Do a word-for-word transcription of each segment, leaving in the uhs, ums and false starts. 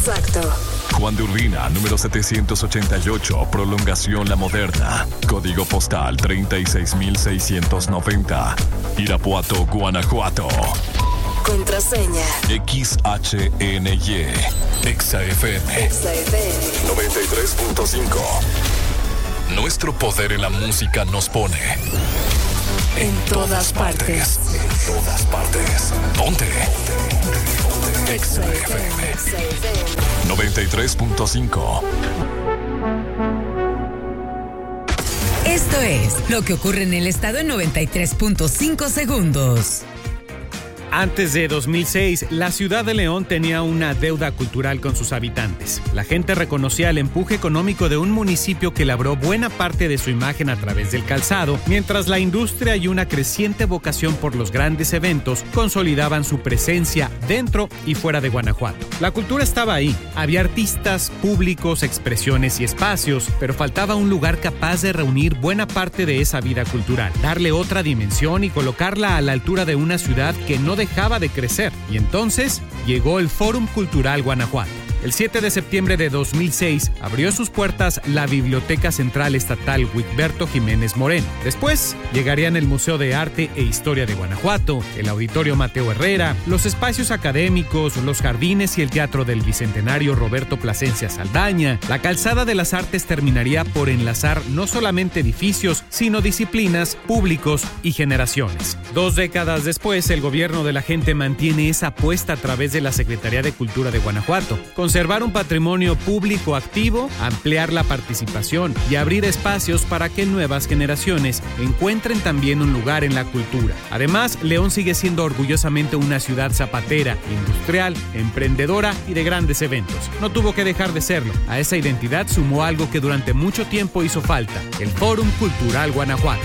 Exacto. Juan de Urbina, número setecientos ochenta y ocho, Prolongación La Moderna. Código postal treinta y seis mil seiscientos noventa. Irapuato, Guanajuato. Contraseña. X H N Y. Exa F M. Exa F M. noventa y tres punto cinco. Nuestro poder en la música nos pone en todas partes. En todas partes. Ponte. Exa F M. noventa y tres punto cinco. Esto es lo que ocurre en el estado en noventa y tres punto cinco segundos. Antes de dos mil seis, la ciudad de León tenía una deuda cultural con sus habitantes. La gente reconocía el empuje económico de un municipio que labró buena parte de su imagen a través del calzado, mientras la industria y una creciente vocación por los grandes eventos consolidaban su presencia dentro y fuera de Guanajuato. La cultura estaba ahí. Había artistas, públicos, expresiones y espacios, pero faltaba un lugar capaz de reunir buena parte de esa vida cultural, darle otra dimensión y colocarla a la altura de una ciudad que no dejaba de crecer. Y entonces llegó el Fórum Cultural Guanajuato. El siete de septiembre de dos mil seis abrió sus puertas la Biblioteca Central Estatal Wigberto Jiménez Moreno. Después llegarían el Museo de Arte e Historia de Guanajuato, el Auditorio Mateo Herrera, los espacios académicos, los jardines y el Teatro del Bicentenario Roberto Plasencia Saldaña. La Calzada de las Artes terminaría por enlazar no solamente edificios, sino disciplinas, públicos y generaciones. Dos décadas después, el gobierno de la gente mantiene esa apuesta a través de la Secretaría de Cultura de Guanajuato. Conservar un patrimonio público activo, ampliar la participación y abrir espacios para que nuevas generaciones encuentren también un lugar en la cultura. Además, León sigue siendo orgullosamente una ciudad zapatera, industrial, emprendedora y de grandes eventos. No tuvo que dejar de serlo. A esa identidad sumó algo que durante mucho tiempo hizo falta: el Fórum Cultural Guanajuato.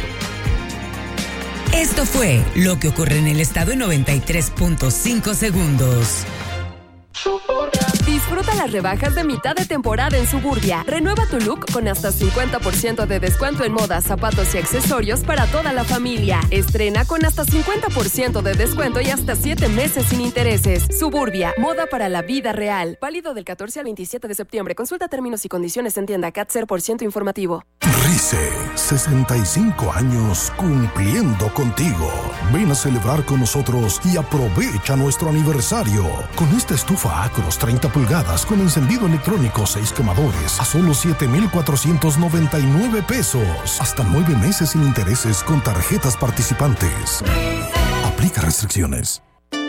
Esto fue lo que ocurre en el estado en noventa y tres punto cinco segundos. Disfruta las rebajas de mitad de temporada en Suburbia. Renueva tu look con hasta cincuenta por ciento de descuento en moda, zapatos y accesorios para toda la familia. Estrena con hasta cincuenta por ciento de descuento y hasta siete meses sin intereses. Suburbia, moda para la vida real. Válido del catorce al veintisiete de septiembre. Consulta términos y condiciones en tienda. C A T cero por ciento informativo. RICE, sesenta y cinco años cumpliendo contigo. Ven a celebrar con nosotros y aprovecha nuestro aniversario. Con esta estufa Acros treinta pulgadas con encendido electrónico seis quemadores a solo siete mil cuatrocientos noventa y nueve pesos. Hasta nueve meses sin intereses con tarjetas participantes. Aplica restricciones.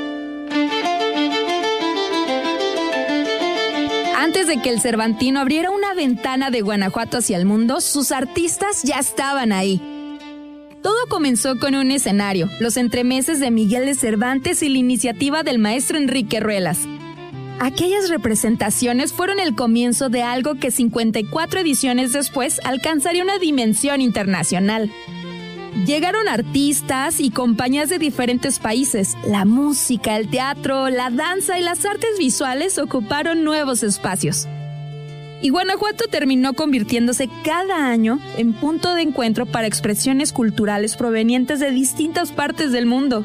Antes de que el Cervantino abriera una ventana de Guanajuato hacia el mundo, sus artistas ya estaban ahí. Todo comenzó con un escenario, los entremeses de Miguel de Cervantes y la iniciativa del maestro Enrique Ruelas. Aquellas representaciones fueron el comienzo de algo que cincuenta y cuatro ediciones después alcanzaría una dimensión internacional. Llegaron artistas y compañías de diferentes países. La música, el teatro, la danza y las artes visuales ocuparon nuevos espacios. Y Guanajuato terminó convirtiéndose cada año en punto de encuentro para expresiones culturales provenientes de distintas partes del mundo.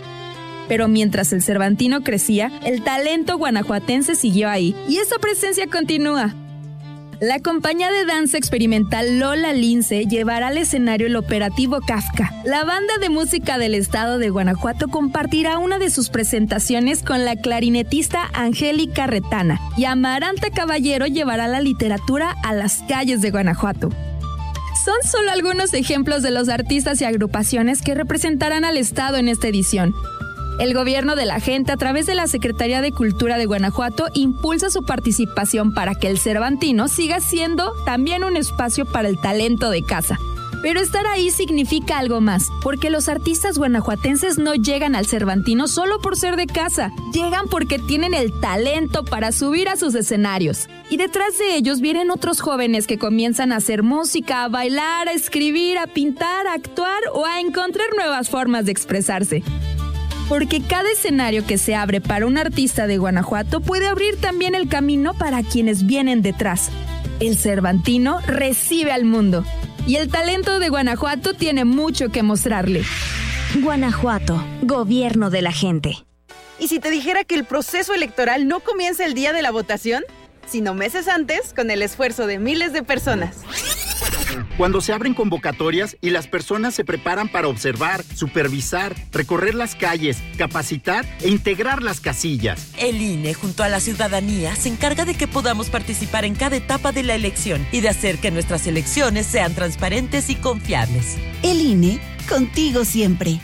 Pero mientras el Cervantino crecía, el talento guanajuatense siguió ahí, y esa presencia continúa. La compañía de danza experimental Lola Lince llevará al escenario el operativo Kafka. La banda de música del estado de Guanajuato compartirá una de sus presentaciones con la clarinetista Angélica Retana, y Amaranta Caballero llevará la literatura a las calles de Guanajuato. Son solo algunos ejemplos de los artistas y agrupaciones que representarán al estado en esta edición. El gobierno de la gente, a través de la Secretaría de Cultura de Guanajuato, impulsa su participación para que el Cervantino siga siendo también un espacio para el talento de casa. Pero estar ahí significa algo más, porque los artistas guanajuatenses no llegan al Cervantino solo por ser de casa, llegan porque tienen el talento para subir a sus escenarios. Y detrás de ellos vienen otros jóvenes que comienzan a hacer música, a bailar, a escribir, a pintar, a actuar o a encontrar nuevas formas de expresarse. Porque cada escenario que se abre para un artista de Guanajuato puede abrir también el camino para quienes vienen detrás. El Cervantino recibe al mundo. Y el talento de Guanajuato tiene mucho que mostrarle. Guanajuato, gobierno de la gente. ¿Y si te dijera que el proceso electoral no comienza el día de la votación, sino meses antes, con el esfuerzo de miles de personas? Cuando se abren convocatorias y las personas se preparan para observar, supervisar, recorrer las calles, capacitar e integrar las casillas. El I N E, junto a la ciudadanía, se encarga de que podamos participar en cada etapa de la elección y de hacer que nuestras elecciones sean transparentes y confiables. El I N E, contigo siempre.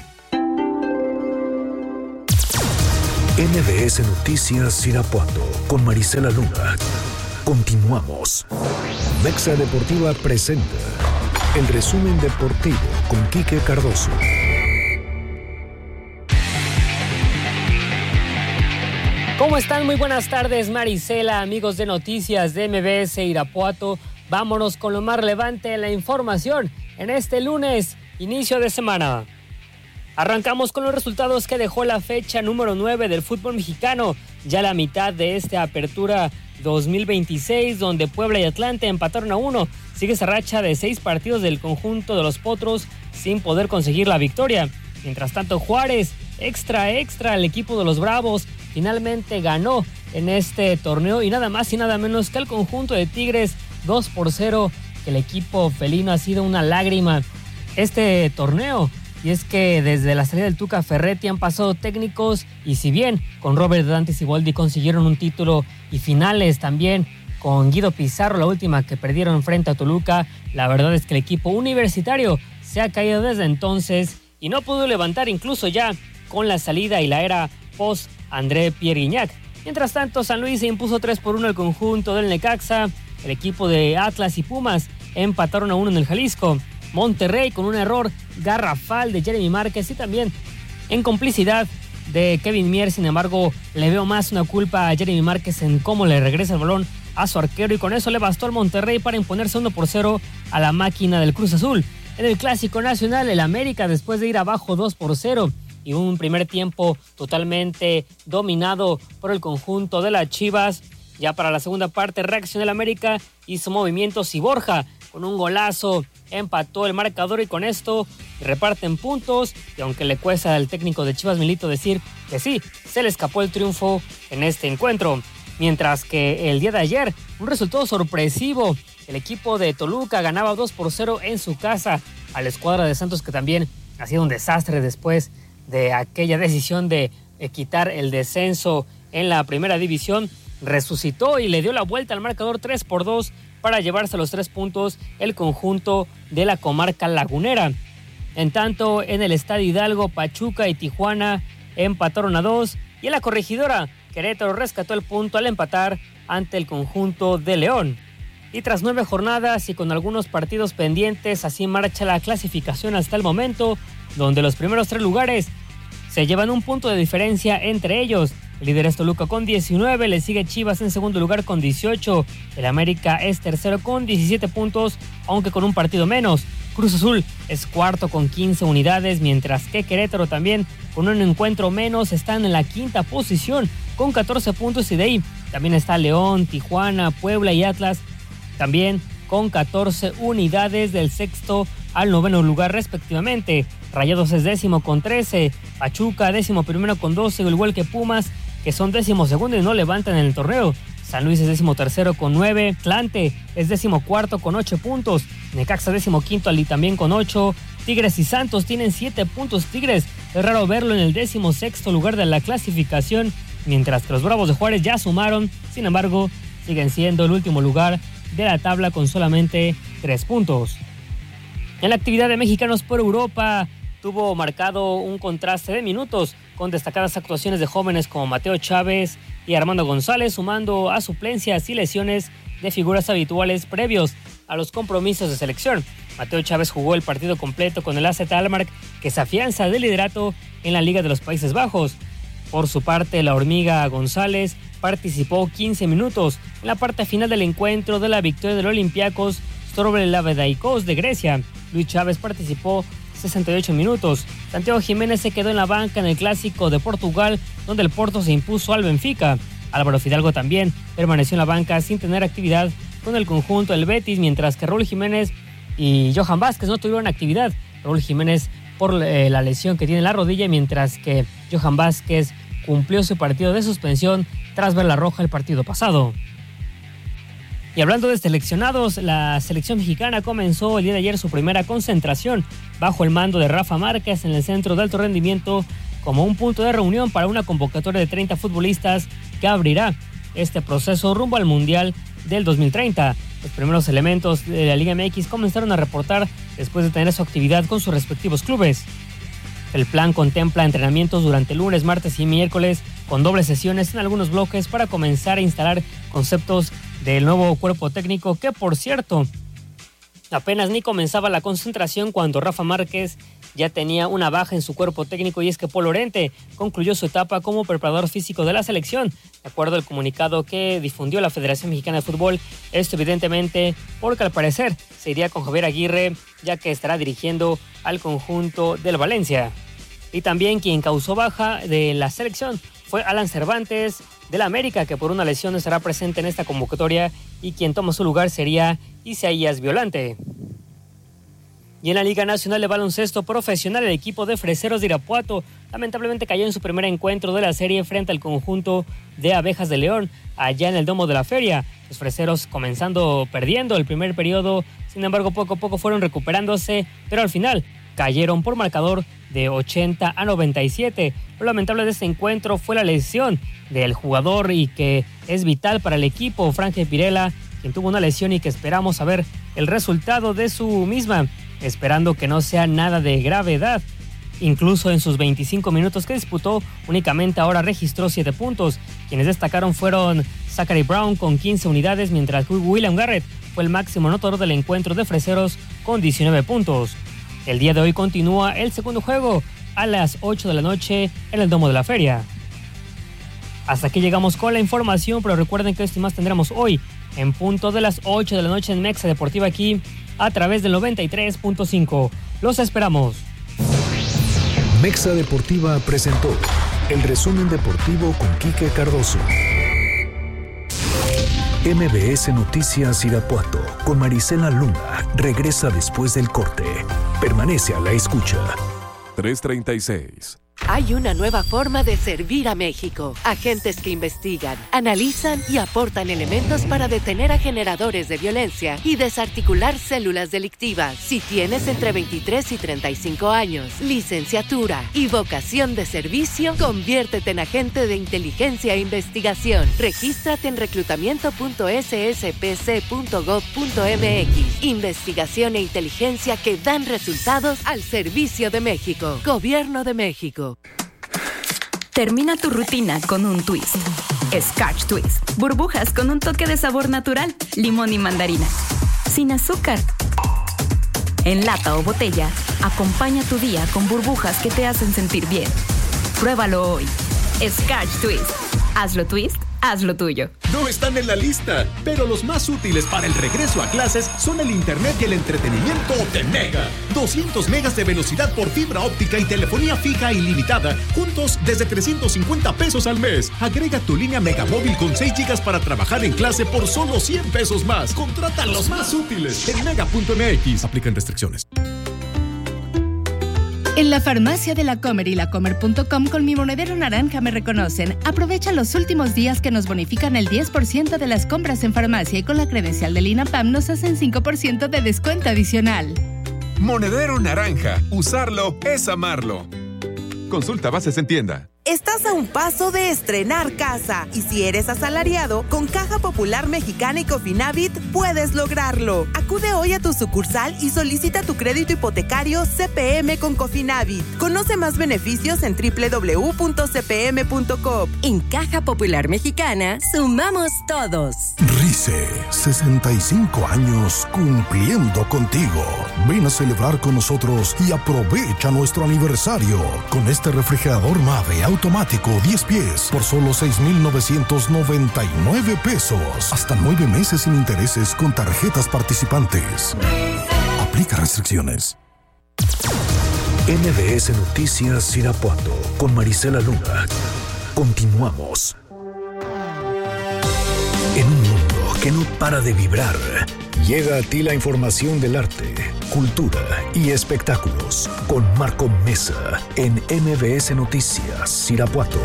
N B S Noticias Irapuato con Marisela Luna. Continuamos. Mexa Deportiva presenta el resumen deportivo con Quique Cardoso. ¿Cómo están? Muy buenas tardes, Marisela, amigos de Noticias de N B S Irapuato. Vámonos con lo más relevante en la información en este lunes, inicio de semana. Arrancamos con los resultados que dejó la fecha número nueve del fútbol mexicano, ya la mitad de esta apertura dos mil veintiséis, donde Puebla y Atlante empataron a uno. Sigue esa racha de seis partidos del conjunto de los Potros sin poder conseguir la victoria. Mientras tanto, Juárez, extra extra, el equipo de los Bravos, finalmente ganó en este torneo y nada más y nada menos que el conjunto de Tigres, dos por cero, que el equipo felino ha sido una lágrima este torneo. Y es que desde la salida del Tuca Ferretti han pasado técnicos y si bien con Robert Dante Siboldi consiguieron un título y finales también con Guido Pizarro, la última que perdieron frente a Toluca, la verdad es que el equipo universitario se ha caído desde entonces y no pudo levantar incluso ya con la salida y la era post André Pierre Gignac. Mientras tanto, San Luis se impuso tres por uno al conjunto del Necaxa. El equipo de Atlas y Pumas empataron a uno en el Jalisco. Monterrey con un error garrafal de Jeremy Márquez y también en complicidad de Kevin Mier. Sin embargo, le veo más una culpa a Jeremy Márquez en cómo le regresa el balón a su arquero y con eso le bastó al Monterrey para imponerse uno por cero a la máquina del Cruz Azul. En el Clásico Nacional, el América, después de ir abajo dos por cero y un primer tiempo totalmente dominado por el conjunto de las Chivas, ya para la segunda parte reaccionó el América, hizo movimientos y Borja con un golazo empató el marcador y con esto reparten puntos y aunque le cuesta al técnico de Chivas Milito decir que sí, se le escapó el triunfo en este encuentro. Mientras que el día de ayer, un resultado sorpresivo, el equipo de Toluca ganaba dos por cero en su casa a la escuadra de Santos, que también ha sido un desastre después de aquella decisión de quitar el descenso en la primera división. Resucitó y le dio la vuelta al marcador tres por dos para llevarse los tres puntos el conjunto de la comarca lagunera. En tanto, en el Estadio Hidalgo, Pachuca y Tijuana empataron a dos y en la Corregidora, Querétaro rescató el punto al empatar ante el conjunto de León. Y tras nueve jornadas y con algunos partidos pendientes, así marcha la clasificación hasta el momento, donde los primeros tres lugares se llevan un punto de diferencia entre ellos. El líder es Toluca con diecinueve, le sigue Chivas en segundo lugar con dieciocho, el América es tercero con diecisiete puntos, aunque con un partido menos. Cruz Azul es cuarto con quince unidades, mientras que Querétaro también con un encuentro menos están en la quinta posición con catorce puntos y de ahí también está León, Tijuana, Puebla y Atlas también con catorce unidades del sexto al noveno lugar respectivamente. Rayados es décimo con trece, Pachuca décimo primero con doce, al igual que Pumas, que son décimo segundo y no levantan en el torneo. San Luis es décimo tercero con nueve, Atlante es décimo cuarto con ocho puntos, Necaxa décimo quinto y también con ocho, Tigres y Santos tienen siete puntos. Tigres es raro verlo en el décimo sexto lugar de la clasificación, mientras que los Bravos de Juárez ya sumaron, sin embargo, siguen siendo el último lugar de la tabla con solamente tres puntos. En la actividad de mexicanos por Europa, tuvo marcado un contraste de minutos con destacadas actuaciones de jóvenes como Mateo Chávez y Armando González, sumando a suplencias y lesiones de figuras habituales previos a los compromisos de selección. Mateo Chávez jugó el partido completo con el A Z Alkmaar, que se afianza de liderato en la Liga de los Países Bajos. Por su parte, la hormiga González participó quince minutos en la parte final del encuentro de la victoria del Olympiacos sobre el Panathinaikos de Grecia. Luis Chávez participó sesenta y ocho minutos. Santiago Jiménez se quedó en la banca en el Clásico de Portugal, donde el Porto se impuso al Benfica. Álvaro Fidalgo también permaneció en la banca sin tener actividad con el conjunto del Betis, mientras que Raúl Jiménez y Johan Vázquez no tuvieron actividad. Raúl Jiménez por eh, la lesión que tiene en la rodilla, mientras que Johan Vázquez cumplió su partido de suspensión tras ver la roja el partido pasado. Y hablando de seleccionados, la selección mexicana comenzó el día de ayer su primera concentración bajo el mando de Rafa Márquez en el Centro de Alto Rendimiento como un punto de reunión para una convocatoria de treinta futbolistas que abrirá este proceso rumbo al Mundial del dos mil treinta. Los primeros elementos de la Liga M X comenzaron a reportar después de tener su actividad con sus respectivos clubes. El plan contempla entrenamientos durante lunes, martes y miércoles con dobles sesiones en algunos bloques para comenzar a instalar conceptos del nuevo cuerpo técnico que, por cierto, apenas ni comenzaba la concentración cuando Rafa Márquez ya tenía una baja en su cuerpo técnico, y es que Paul Lorente concluyó su etapa como preparador físico de la selección. De acuerdo al comunicado que difundió la Federación Mexicana de Fútbol, esto evidentemente porque al parecer se iría con Javier Aguirre, ya que estará dirigiendo al conjunto del Valencia. Y también quien causó baja de la selección fue Alan Cervantes del América, que por una lesión no estará presente en esta convocatoria, y quien toma su lugar sería Isaías Violante. Y en la Liga Nacional de Baloncesto Profesional, el equipo de Freseros de Irapuato lamentablemente cayó en su primer encuentro de la serie frente al conjunto de Abejas de León, allá en el Domo de la Feria. Los Freseros comenzando perdiendo el primer periodo, sin embargo poco a poco fueron recuperándose, pero al final cayeron por marcador de ochenta a noventa y siete. Lo lamentable de este encuentro fue la lesión del jugador y que es vital para el equipo, Franje Pirela, quien tuvo una lesión y que esperamos saber el resultado de su misma, esperando que no sea nada de gravedad. Incluso en sus veinticinco minutos que disputó, únicamente ahora registró siete puntos. Quienes destacaron fueron Zachary Brown con quince unidades, mientras que William Garrett fue el máximo anotador del encuentro de Freseros con diecinueve puntos. El día de hoy continúa el segundo juego a las ocho de la noche en el Domo de la Feria. Hasta aquí llegamos con la información, pero recuerden que esto y más tendremos hoy en punto de las ocho de la noche en Mexa Deportiva, aquí a través del noventa y tres punto cinco. Los esperamos. Mexa Deportiva presentó el resumen deportivo con Quique Cardoso. M B S Noticias Irapuato con Marisela Luna regresa después del corte. Permanece a la escucha. tres treinta y seis. Hay una nueva forma de servir a México. Agentes que investigan, analizan y aportan elementos para detener a generadores de violencia y desarticular células delictivas. Si tienes entre veintitrés y treinta y cinco años, licenciatura y vocación de servicio, conviértete en agente de inteligencia e investigación. Regístrate en reclutamiento punto s s p c punto gov punto m x. Investigación e inteligencia que dan resultados al servicio de México. Gobierno de México. Termina tu rutina con un twist. Scotch Twist. Burbujas con un toque de sabor natural, limón y mandarina. Sin azúcar. En lata o botella, acompaña tu día con burbujas que te hacen sentir bien. Pruébalo hoy. Scotch Twist. Hazlo twist, hazlo tuyo. No están en la lista, pero los más útiles para el regreso a clases son el internet y el entretenimiento de Mega. doscientos megas de velocidad por fibra óptica y telefonía fija ilimitada, juntos desde trescientos cincuenta pesos al mes. Agrega tu línea Megamóvil con seis gigas para trabajar en clase por solo cien pesos más. Contrata los más útiles en mega punto m x. Aplican restricciones. En la farmacia de La Comer y lacomer punto com con mi monedero naranja me reconocen. Aprovecha los últimos días que nos bonifican el diez por ciento de las compras en farmacia y con la credencial del INAPAM nos hacen cinco por ciento de descuento adicional. Monedero naranja. Usarlo es amarlo. Consulta bases en tienda. Estás a un paso de estrenar casa y si eres asalariado, con Caja Popular Mexicana y Cofinavit puedes lograrlo. Acude hoy a tu sucursal y solicita tu crédito hipotecario C P M con Cofinavit. Conoce más beneficios en doble u doble u doble u punto c p m punto com. En Caja Popular Mexicana, sumamos todos. RICE, sesenta y cinco años cumpliendo contigo. Ven a celebrar con nosotros y aprovecha nuestro aniversario con este refrigerador Mave automático diez pies por solo seis mil novecientos noventa y nueve pesos. Hasta nueve meses sin intereses con tarjetas participantes. Aplica restricciones. M B S Noticias Irapuato con Marisela Luna. Continuamos. En un mundo que no para de vibrar, llega a ti la información del arte, cultura y espectáculos con Marco Mesa en M B S Noticias, Irapuato.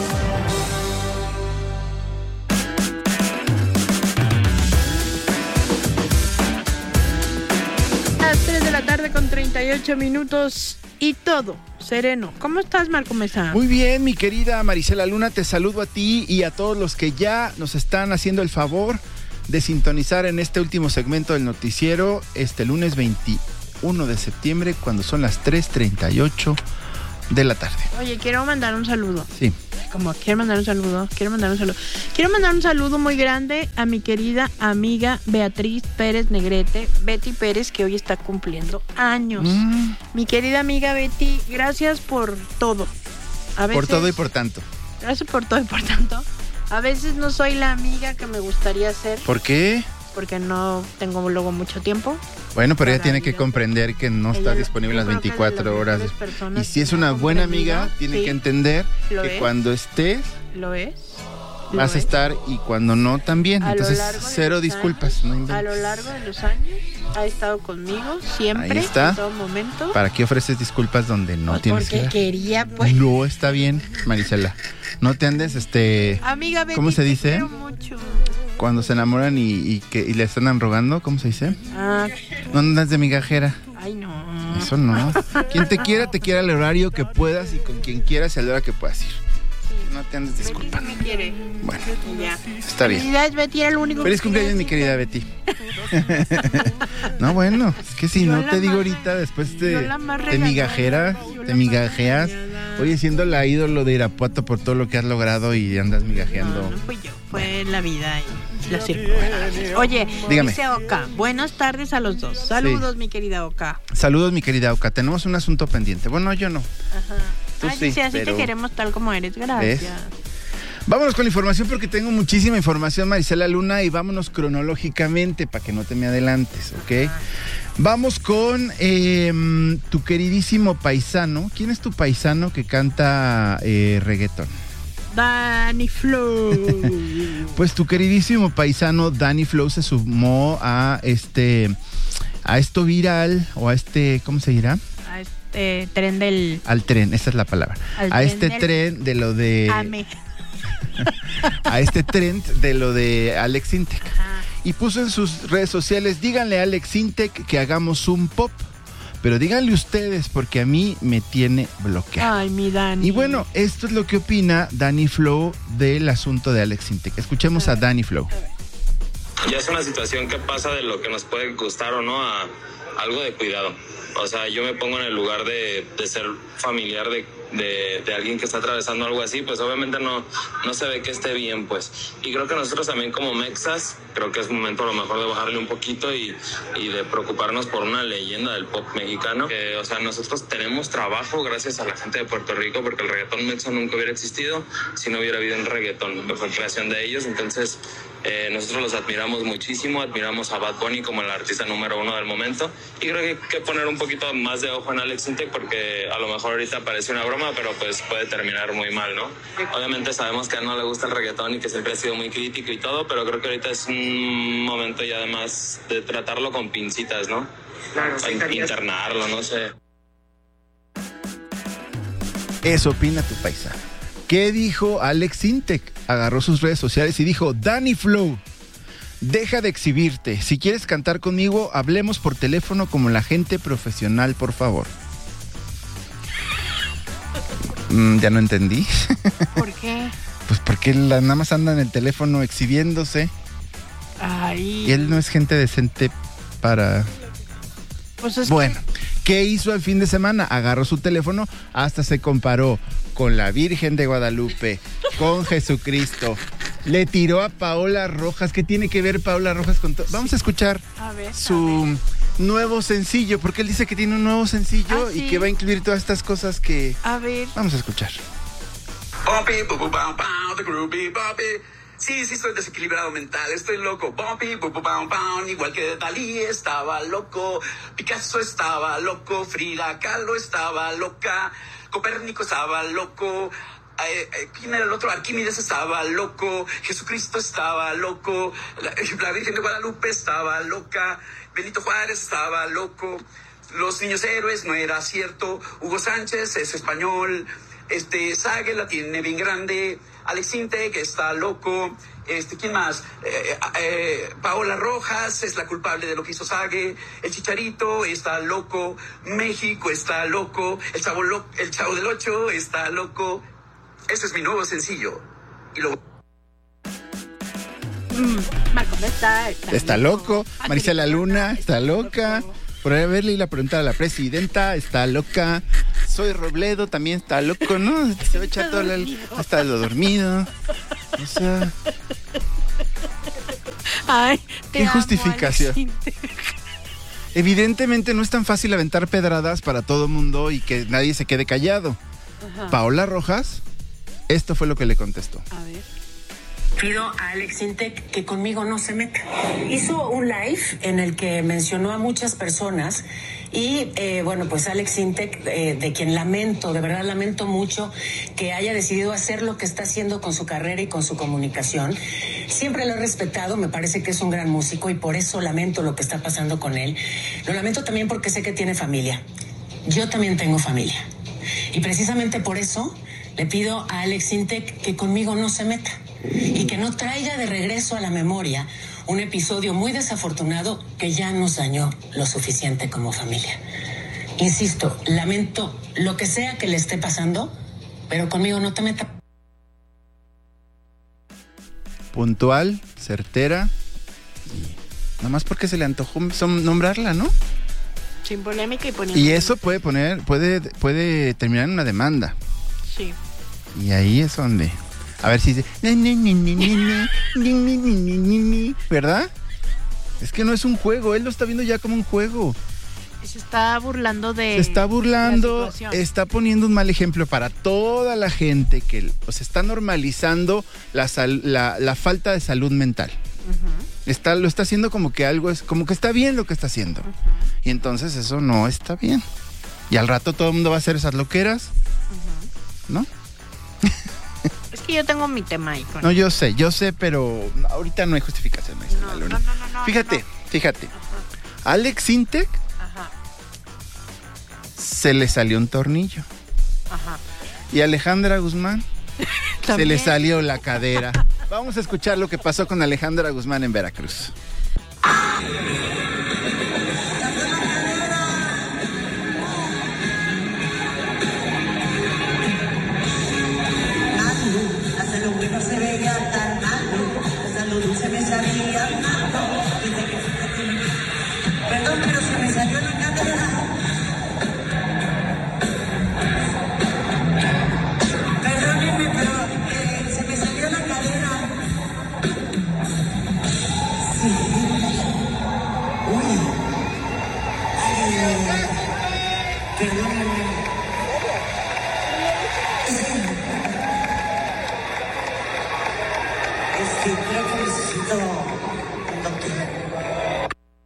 Las tres de la tarde con treinta y ocho minutos y todo sereno. ¿Cómo estás, Marco Mesa? Muy bien, mi querida Marisela Luna, te saludo a ti y a todos los que ya nos están haciendo el favor de sintonizar en este último segmento del noticiero este lunes veintiuno de septiembre, cuando son las tres treinta y ocho de la tarde. Oye, quiero mandar un saludo. Sí. Como quiero mandar un saludo, quiero mandar un saludo. Quiero mandar un saludo muy grande a mi querida amiga Beatriz Pérez Negrete, Betty Pérez, que hoy está cumpliendo años. Mm. Mi querida amiga Betty, gracias por todo. A veces, por todo y por tanto. Gracias por todo y por tanto. A veces no soy la amiga que me gustaría ser. ¿Por qué? Porque no tengo luego mucho tiempo. Bueno, pero ella tiene que comprender que no está disponible las veinticuatro horas. Y si es una buena amiga, tiene sí, que entender que es. Cuando estés, lo es. Vas lo a estar y cuando no también. A Entonces, cero disculpas. Años, no a lo largo de los años ha estado conmigo siempre, ahí está. En todo momento. ¿Para qué ofreces disculpas donde no pues tienes que Porque quería, pues. No, está bien, Marisela. No te andes, este... Amiga Betty, ¿cómo se dice? Te quiero mucho. Cuando se enamoran y, y, que, y le están rogando, ¿cómo se dice? Ah. No andas de migajera. Ay, no. Eso no. Quien te quiera, te quiera al horario que puedas y con quien quieras y a la hora que puedas ir. Sí. No te andes disculpando. Betty me quiere. Bueno, ya. Está bien. Felicidades, Betty, era lo único Feliz que cumpleaños, mi querida Betty. No, bueno, es que si yo no te digo ahorita, después te, te migajera, te migajeas. Oye, siendo la ídolo de Irapuato por todo lo que has logrado y andas migajeando. No, no fui yo, fue la vida y las circunstancias. Oye, dígame. Dice Oka, buenas tardes a los dos. Saludos, sí. Mi querida Oka. Saludos, mi querida Oka. Tenemos un asunto pendiente. Bueno, yo no. Ajá. Tú Ay, sí, dice, así pero... te queremos tal como eres. Gracias. ¿Ves? Vámonos con la información porque tengo muchísima información, Marisela Luna, y vámonos cronológicamente para que no te me adelantes, ¿ok? Ajá. Vamos con eh, tu queridísimo paisano. ¿Quién es tu paisano que canta eh, reggaetón? Danny Flow. Pues tu queridísimo paisano Danny Flow se sumó a este, a esto viral, o a este, ¿cómo se dirá? A este tren del... Al tren, esa es la palabra. Al a este del... tren de lo de... Ame. A este trend de lo de Alex Intec. Ajá. Y puso en sus redes sociales, díganle a Alex Intec que hagamos un pop, pero díganle ustedes porque a mí me tiene bloqueado. Ay, mi Dani. Y bueno, esto es lo que opina Danny Flow del asunto de Alex Intec. Escuchemos a, a Danny Flow. Ya es una situación que pasa de lo que nos puede gustar o no a algo de cuidado. O sea, yo me pongo en el lugar de, de ser familiar de, de, de alguien que está atravesando algo así, pues obviamente no, no se ve que esté bien, pues. Y creo que nosotros también como mexas, creo que es momento a lo mejor de bajarle un poquito y, y de preocuparnos por una leyenda del pop mexicano. Que, o sea, nosotros tenemos trabajo gracias a la gente de Puerto Rico, porque el reggaetón mexa nunca hubiera existido si no hubiera habido un reggaetón, que fue creación de ellos. Entonces, eh, nosotros los admiramos muchísimo, admiramos a Bad Bunny como el artista número uno del momento. Y creo que hay que poner un poquito más de ojo en Alex Intec porque a lo mejor ahorita parece una broma, pero pues puede terminar muy mal, ¿no? Obviamente sabemos que a él no le gusta el reggaetón y que siempre ha sido muy crítico y todo, pero creo que ahorita es un momento ya además de tratarlo con pincitas, ¿no? Claro, sí, internarlo, no sé. Eso opina tu paisano. ¿Qué dijo Alex Intec? Agarró sus redes sociales y dijo, Danny Flow, deja de exhibirte. Si quieres cantar conmigo, hablemos por teléfono como la gente profesional, por favor. Mm, ya no entendí. ¿Por qué? Pues porque la, nada más anda en el teléfono exhibiéndose. Ay. Y él no es gente decente para... Pues es bueno, que... ¿qué hizo el fin de semana? Agarró su teléfono, hasta se comparó con la Virgen de Guadalupe, con Jesucristo. Le tiró a Paola Rojas. ¿Qué tiene que ver Paola Rojas con todo? Vamos a escuchar a ver, su... a ver. nuevo sencillo, porque él dice que tiene un nuevo sencillo ¿Ah, sí? y que va a incluir todas estas cosas que... A ver. Vamos a escuchar. Bumpy, bu, bu, bam, bam, the groovy, bumpy. Sí, sí, estoy desequilibrado mental, estoy loco. Bumpy, bu, bu, bam, bam, igual que Dalí estaba loco. Picasso estaba loco, Frida Kahlo estaba loca. Copérnico estaba loco. Eh, eh, ¿Quién era el otro? Arquímedes estaba loco. Jesucristo estaba loco. La, la Virgen de Guadalupe estaba loca. Benito Juárez estaba loco. Los niños héroes, no era cierto. Hugo Sánchez es español. Este, Sague la tiene bien grande. Alex Intec está loco. Este, ¿quién más? Eh, eh, Paola Rojas es la culpable de lo que hizo Sague. El Chicharito está loco. México está loco. El Chavo, lo, el Chavo del Ocho está loco. Este es mi nuevo sencillo. Y lo... Mm, Marco, está, está, está loco. Marisela Luna está loca. Por haberle la pregunta a la presidenta, está loca. Soy Robledo, también está loco, ¿no? Se va a echar todo el... hasta lo dormido. O sea... Ay, te ¿qué amo, justificación? Alex. Evidentemente no es tan fácil aventar pedradas para todo mundo y que nadie se quede callado. Ajá. Paola Rojas, esto fue lo que le contestó. A ver. Pido a Alex Intec que conmigo no se meta. Hizo un live en el que mencionó a muchas personas y, eh, bueno, pues Alex Intec, eh, de quien lamento, de verdad lamento mucho que haya decidido hacer lo que está haciendo con su carrera y con su comunicación. Siempre lo he respetado, me parece que es un gran músico y por eso lamento lo que está pasando con él. Lo lamento también porque sé que tiene familia. Yo también tengo familia. Y precisamente por eso le pido a Alex Intec que conmigo no se meta y que no traiga de regreso a la memoria un episodio muy desafortunado que ya nos dañó lo suficiente como familia. Insisto, lamento lo que sea que le esté pasando, pero conmigo no te metas. Puntual, certera, y nomás porque se le antojó nombrarla, ¿no? Sin polémica y poniendo... Y eso puede poner, puede, puede terminar en una demanda. Sí. Y ahí es donde... A ver si dice... ¿Verdad? Es que no es un juego, él lo está viendo ya como un juego. Se está burlando de... Se está burlando, la situación. está poniendo un mal ejemplo para toda la gente que... O sea, está normalizando la, sal, la, la falta de salud mental. Uh-huh. Está, lo está haciendo como que algo es... Como que está bien lo que está haciendo. Uh-huh. Y entonces eso no está bien. Y al rato todo el mundo va a hacer esas loqueras. Uh-huh. ¿No? Es que yo tengo mi tema ahí. Con no, yo sé, yo sé, pero ahorita no hay justificación. No, no, no, no, no, fíjate, no. fíjate. Ajá. Alex Intec Ajá. se le salió un tornillo. Ajá. Y Alejandra Guzmán se le salió la cadera. Vamos a escuchar lo que pasó con Alejandra Guzmán en Veracruz. Se me salía perdón, pero se me salió la cadera. Perdónenme, pero eh, se me salió la cadera. Sí. Uy. Ay, perdónenme. Es que creo que necesito un doctor.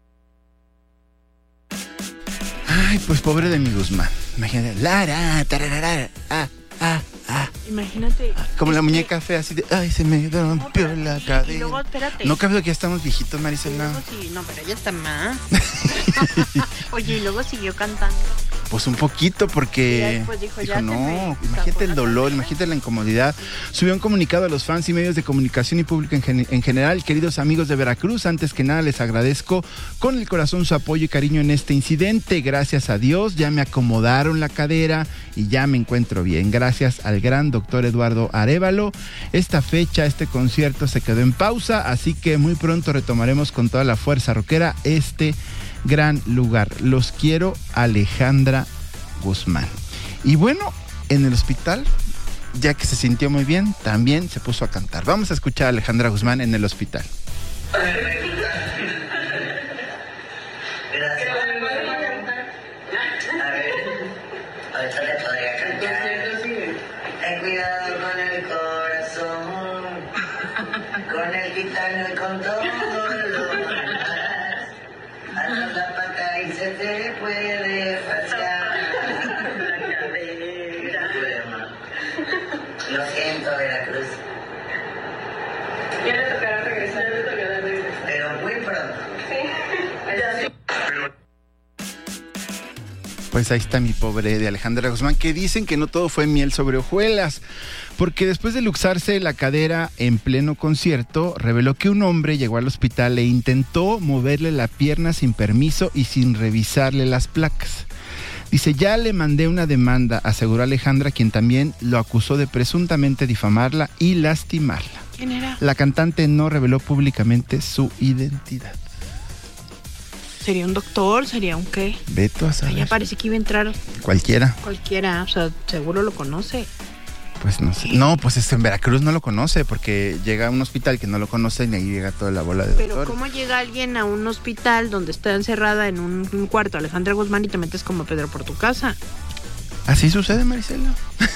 Ay, pues pobre de mi Guzmán. Imagínate. Lara, tararara, ah, ah, ah. Imagínate. Como la muñeca fea, así de, ay, se me rompió no, la cadera. Y luego, espérate. No cabe que ya estamos viejitos, Marisela. Sí, no, pero ella está más. Oye, y luego siguió cantando. Pues un poquito, porque dijo, dijo ya no, imagínate el dolor, imagínate la incomodidad. Subió un comunicado a los fans y medios de comunicación y público en, gen- en general. Queridos amigos de Veracruz, antes que nada les agradezco con el corazón su apoyo y cariño en este incidente. Gracias a Dios, ya me acomodaron la cadera y ya me encuentro bien. Gracias al gran doctor Eduardo Arévalo. Esta fecha, este concierto se quedó en pausa, así que muy pronto retomaremos con toda la fuerza rockera este gran lugar. Los quiero, Alejandra Guzmán. Y bueno, en el hospital, ya que se sintió muy bien, también se puso a cantar. Vamos a escuchar a Alejandra Guzmán en el hospital. Ten cuidado con el corazón, con el gitano y con todo lo demás. Haznos la pata y se te puede fallar la cadera. Lo siento, Veracruz. Ya le tocará regresar, ya le tocará regresar. Pero muy pronto. Sí, ya sí. Pues ahí está mi pobre de Alejandra Guzmán, que dicen que no todo fue miel sobre hojuelas, porque después de luxarse la cadera en pleno concierto, reveló que un hombre llegó al hospital e intentó moverle la pierna sin permiso y sin revisarle las placas. Dice, ya le mandé una demanda, aseguró Alejandra, quien también lo acusó de presuntamente difamarla y lastimarla. ¿Quién era? La cantante no reveló públicamente su identidad. ¿Sería un doctor? ¿Sería un qué? Veto a saber. Ya parece que iba a entrar Cualquiera. cualquiera, o sea, seguro lo conoce. Pues no sé. No, pues es en Veracruz no lo conoce, porque llega a un hospital que no lo conoce y ahí llega toda la bola de Pero doctores. ¿cómo llega alguien a un hospital donde está encerrada en un, un cuarto Alejandra Guzmán y te metes como Pedro por tu casa? Así sucede, Marisela.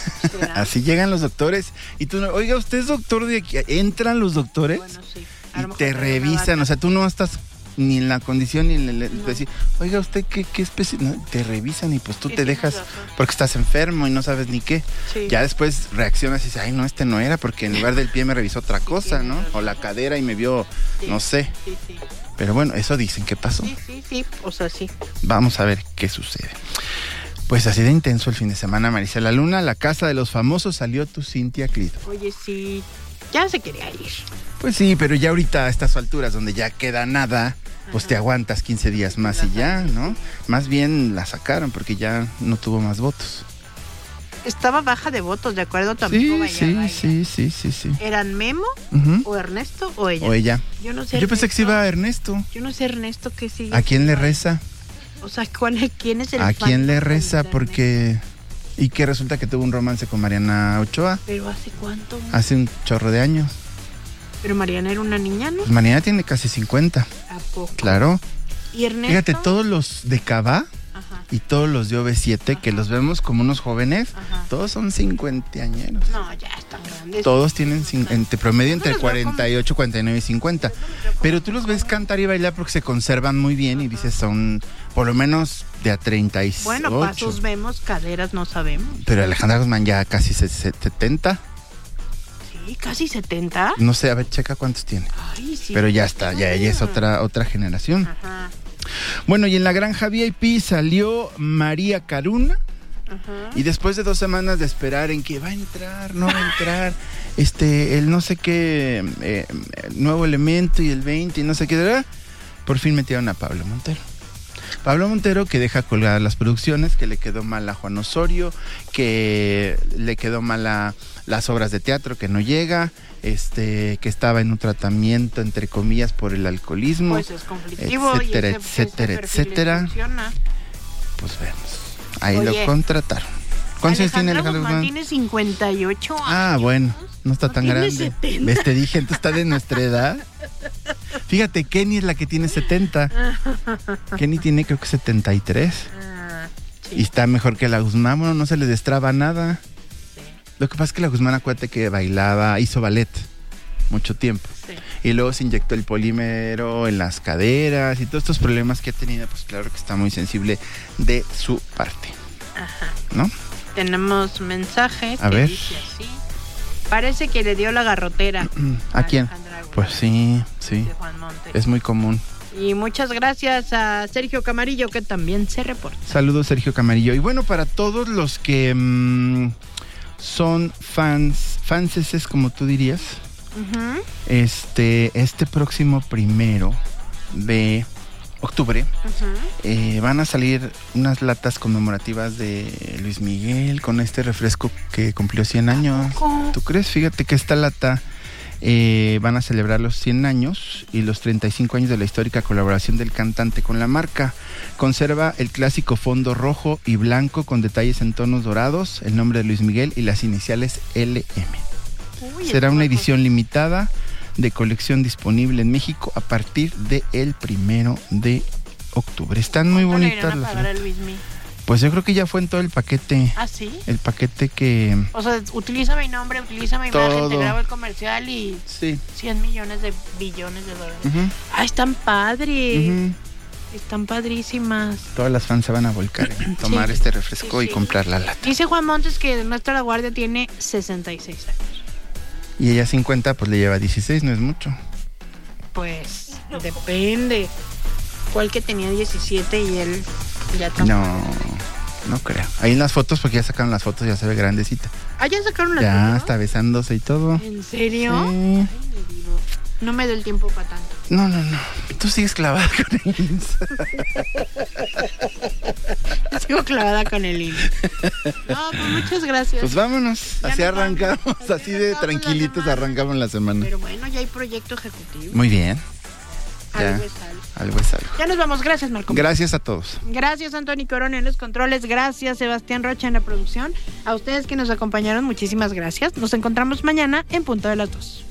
Así llegan los doctores. Y tú, no, oiga, ¿usted es doctor de aquí? Entran los doctores Bueno, sí. y te revisan. O sea, tú no estás ni en la condición ni en el... No. Decir, oiga, ¿usted qué, qué especie? No, te revisan y pues tú Sí, te tienes dejas razón. porque estás enfermo y no sabes ni qué. Sí. Ya después reaccionas y dices, ay, no, este no era, porque en lugar del pie me revisó otra cosa, ¿no? O la cadera y me vio, Sí. no sé. Sí, sí. Pero bueno, eso dicen que pasó. Sí, sí, sí, o sea, sí. Vamos a ver qué sucede. Pues así de intenso el fin de semana, Marisela Luna. La casa de los famosos salió tu Cintia Clito. Oye, sí, ya se quería ir. Pues sí, pero ya ahorita a estas alturas donde ya queda nada, pues te aguantas quince días más y ya, ¿no? Más bien la sacaron porque ya no tuvo más votos. Estaba baja de votos, ¿de acuerdo? Tampoco Sí, vaya, sí, vaya. sí, sí, sí, sí. ¿Eran Memo Ujú. o Ernesto o ella? O ella. Yo no sé. Yo pensé que se Ernesto. iba a Ernesto. Yo no sé Ernesto qué sigue. ¿A quién le reza? O sea, ¿cuál es, ¿quién es el ¿A fan quién le de reza? Ernesto? Porque... Y que resulta que tuvo un romance con Mariana Ochoa ¿Pero hace cuánto? hace un chorro de años. Pero Mariana era una niña, ¿no? Pues Mariana tiene casi cincuenta. ¿A poco? Claro. ¿Y Ernesto? Fíjate, todos los de Cabá y todos los de O V siete, que los vemos como unos jóvenes, Ajá. todos son cincuentañeros. No, ya están grandes. Todos tienen cin- entre promedio entre cuarenta y ocho, cuarenta y nueve y cincuenta. Pero tú los ves cantar y bailar porque se conservan muy bien y dices son por lo menos de a treinta y ocho. Bueno, pasos vemos, caderas no sabemos. Pero Alejandra Guzmán ya casi se- se- setenta. Sí, casi setenta. No sé, a ver, checa cuántos tiene. Ay, sí. Pero ya está, ya ella es otra, otra generación. Ajá. Bueno, y en la granja V I P salió María Caruna. Ajá. Y después de dos semanas de esperar en que va a entrar, no va a entrar, este, el no sé qué, eh, nuevo elemento y el veinte y no sé qué, ¿verdad? Por fin metieron a Pablo Montero. Pablo Montero, que deja colgadas las producciones, que le quedó mal a Juan Osorio, que le quedó mal a las obras de teatro, que no llega, este, que estaba en un tratamiento, entre comillas, por el alcoholismo, Pues es conflictivo. etcétera, y ese- etcétera, ese perfil le etcétera. funciona. Pues vemos. Ahí Oye, lo contrataron. ¿Cuántos años tiene Alejandra Alejandra Guzmán Guzmán? tiene cincuenta y ocho años. Ah, bueno, no está tan tiene grande. setenta. ¿Ves? Te dije, entonces está de nuestra edad. Fíjate, Kenny es la que tiene setenta. Kenny tiene creo que setenta y tres. Ah, Y está mejor que la Guzmán, bueno, no se le destraba nada. Lo que pasa es que la Guzmán, acuérdate que bailaba, hizo ballet mucho tiempo. Sí. Y luego se inyectó el polímero en las caderas y todos estos problemas que ha tenido, pues claro que está muy sensible de su parte. Ajá. ¿No? Tenemos mensajes. A que ver. dice así. Parece que le dio la garrotera. ¿A quién? Alejandra Guzmán, Pues sí, sí. dice Juan Monte. Es muy común. Y muchas gracias a Sergio Camarillo, que también se reporta. Saludos, Sergio Camarillo. Y bueno, para todos los que mmm, son fans, fanses como tú dirías, Ujú. este, este próximo primero de octubre Ujú. eh, van a salir unas latas conmemorativas de Luis Miguel con este refresco que cumplió cien años. poco? ¿Tú crees? Fíjate que esta lata eh, van a celebrar los cien años y los treinta y cinco años de la histórica colaboración del cantante con la marca. Conserva el clásico fondo rojo y blanco con detalles en tonos dorados, el nombre de Luis Miguel y las iniciales L M. Uy, Será está una bueno. edición limitada de colección disponible en México a partir del primero de octubre. Están muy ¿Cuánto le bonitas irán a las pagar a latas. Luismi? Pues yo creo que ya fue en todo el paquete. ¿Ah, sí? El paquete que... O sea, utiliza mi nombre, utiliza mi imagen, Todo. te grabo el comercial y Sí. cien millones de billones de dólares. Ujú. Ah, están padres. Ujú. Están padrísimas. Todas las fans se van a volcar en tomar Sí. este refresco Sí, y sí. comprar la lata. Dice Juan Montes que nuestra La Guardia tiene sesenta y seis años. Y ella cincuenta, pues le lleva dieciséis, no es mucho. Pues depende. ¿Cuál que tenía diecisiete y él ya tampoco? No. No creo. Ahí en las fotos, porque ya sacaron las fotos, ya se ve grandecita. Ah, ya sacaron las Ya fotos. está besándose y todo. ¿En serio? Sí. Ay, me digo. No me da el tiempo para tanto. No, no, no. Tú sigues clavada con el I M S S. Sigo clavada con el I M S S. No, pues muchas gracias. Pues vámonos. Ya Así nos arrancamos. vamos. Así de tranquilitos arrancamos la semana. Pero bueno, ya hay proyecto ejecutivo. Muy bien. Ya. Algo es algo. Algo es algo. Ya nos vamos. Gracias, Marco. Gracias a todos. Gracias, Antonio Corona en los controles. Gracias, Sebastián Rocha en la producción. A ustedes que nos acompañaron, muchísimas gracias. Nos encontramos mañana en punto de las dos.